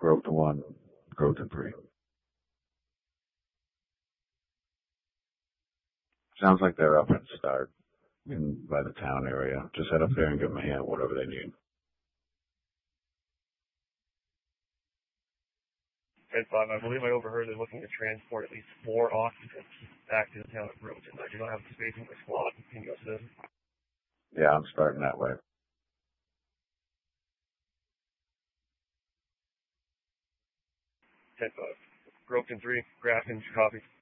Groveton 1, Groveton 3. Sounds like they're up and start by the town area. Just head up there and give them a hand, whatever they need. 10-5, I believe I overheard they're looking to transport at least 4 occupants back to the town of Groveton. I do not have the space in my squad. Can you go to this? Yeah, I'm starting that way. 10-5. Groveton 3, Grafton, copy.